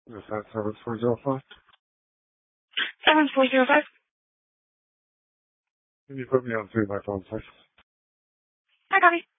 Is that 7405? 7405. Can you put me on through my phone, please? Hi, Bobby.